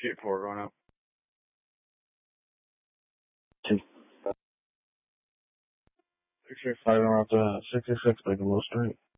Street 4 going up. 665 going up to 66 Bigelow Street.